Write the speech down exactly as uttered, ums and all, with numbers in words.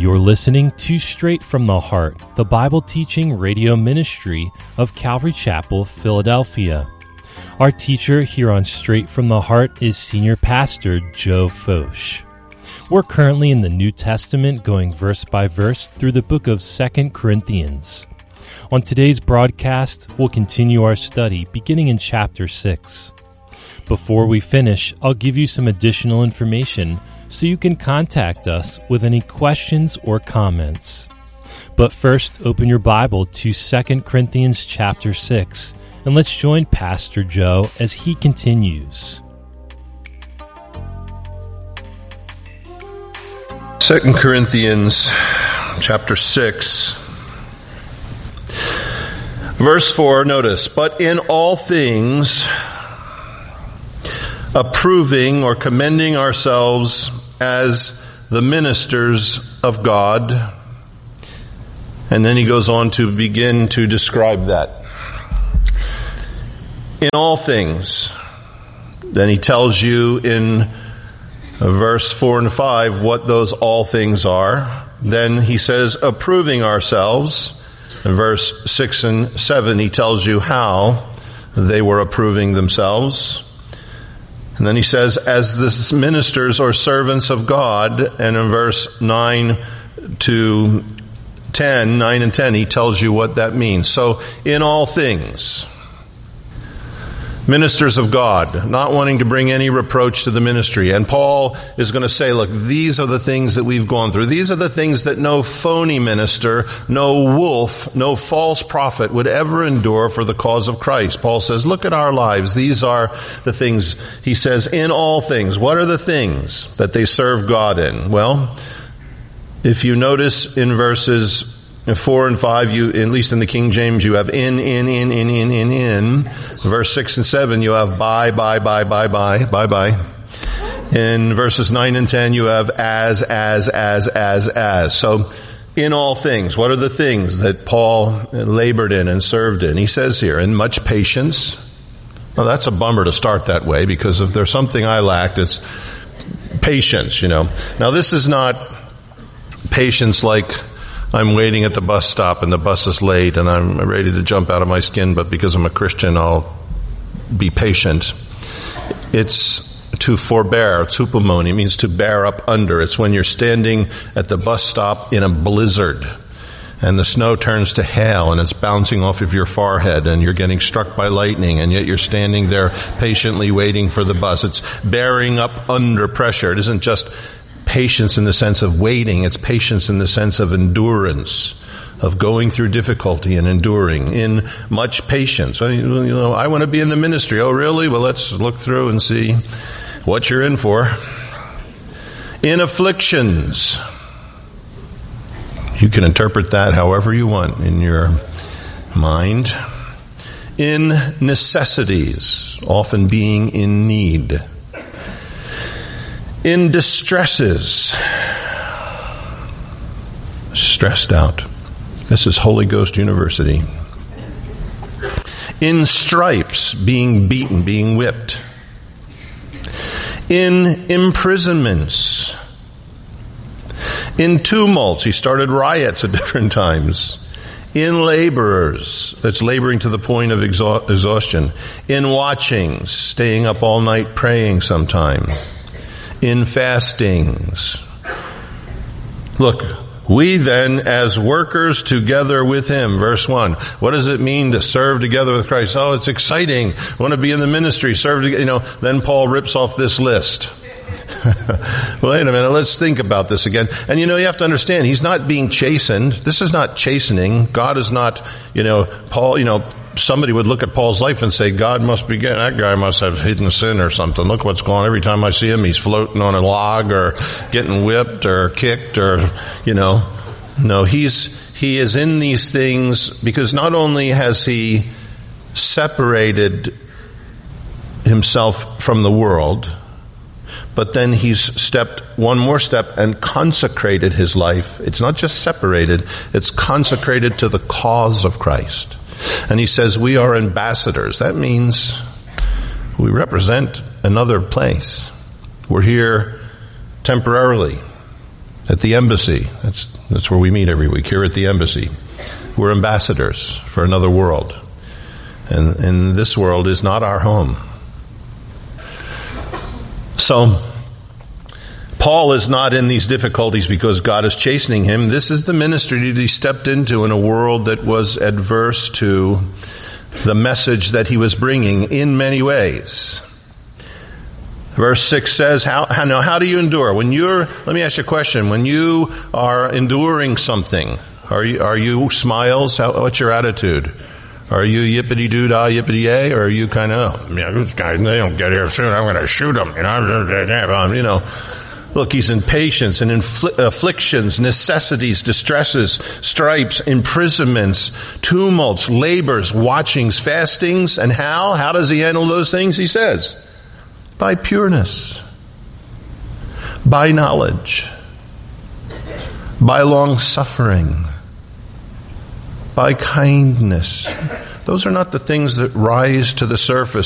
You're listening to Straight from the Heart, the Bible teaching radio ministry of Calvary Chapel, Philadelphia. Our teacher here on Straight from the Heart is Senior Pastor Joe Focht. We're currently in the New Testament, going verse by verse through the book of Second Corinthians. On today's broadcast, we'll continue our study beginning in chapter six. Before we finish, I'll give you some additional information so you can contact us with any questions or comments. But first, open your Bible to Second Corinthians chapter six, and let's join Pastor Joe as he continues. Second Corinthians chapter six, verse four, notice, but in all things approving or commending ourselves as the ministers of God. And then he goes on to begin to describe that. In all things. Then he tells you in verse four and five what those all things are. Then he says approving ourselves. In verse six and seven he tells you how they were approving themselves. And then he says, as the ministers or servants of God, and in verse nine to ten, nine and ten, he tells you what that means. So, in all things, ministers of God, not wanting to bring any reproach to the ministry. And Paul is going to say, look, these are the things that we've gone through. These are the things that no phony minister, no wolf, no false prophet would ever endure for the cause of Christ. Paul says, look at our lives. These are the things, he says, in all things. What are the things that they serve God in? Well, if you notice in verses Four and five, you, at least in the King James, you have in, in, in, in, in, in, in. Verse six and seven, you have by, by, by, by, by, by, by. In verses nine and ten, you have as, as, as, as, as. So, in all things, what are the things that Paul labored in and served in? He says here, in much patience. Well, that's a bummer to start that way, because if there's something I lacked, it's patience, you know. Now, this is not patience like I'm waiting at the bus stop and the bus is late and I'm ready to jump out of my skin, but because I'm a Christian, I'll be patient. It's to forbear. It's hupomone. It means to bear up under. It's when you're standing at the bus stop in a blizzard and the snow turns to hail and it's bouncing off of your forehead and you're getting struck by lightning and yet you're standing there patiently waiting for the bus. It's bearing up under pressure. It isn't just patience in the sense of waiting. It's patience in the sense of endurance, of going through difficulty and enduring in much patience. You know, I want to be in the ministry. Oh, really? Well, let's look through and see what you're in for. In afflictions. You can interpret that however you want in your mind. In necessities, often being in need. In distresses, stressed out. This is Holy Ghost University. In stripes, being beaten, being whipped. In imprisonments. In tumults, he started riots at different times. In laborers, that's laboring to the point of exha- exhaustion. In watchings, staying up all night praying sometime. In fastings. Look, we then as workers together with him, verse one. What does it mean to serve together with Christ? Oh, it's exciting. I want to be in the ministry, serve together. You know, then Paul rips off this list. Wait a minute, let's think about this again. And you know, you have to understand, he's not being chastened. This is not chastening. God is not, you know, Paul, you know, somebody would look at Paul's life and say, God must be getting, that guy must have hidden sin or something. Look what's going on. Every time I see him, he's floating on a log or getting whipped or kicked or, you know. No, he's, he is in these things because not only has he separated himself from the world, but then he's stepped one more step and consecrated his life. It's not just separated, it's consecrated to the cause of Christ. And he says we are ambassadors. That means we represent another place. We're here temporarily. At the embassy. That's, that's where we meet every week, here at the embassy. We're ambassadors for another world. And, and this world is not our home. So, Paul is not in these difficulties because God is chastening him. This is the ministry that he stepped into in a world that was adverse to the message that he was bringing in many ways. Verse six says, how, how, now how do you endure? When you're, let me ask you a question. When you are enduring something, are you, are you smiles? How, what's your attitude? Are you yippity-doo-dah, yippity-yay? Or are you kind of, oh, yeah, these guys, they don't get here soon, I'm going to shoot them. You know, you know. Look, he's in patience and infl- afflictions, necessities, distresses, stripes, imprisonments, tumults, labors, watchings, fastings. And how? How does he handle those things? He says, by pureness, by knowledge, by long suffering, by kindness. Those are not the things that rise to the surface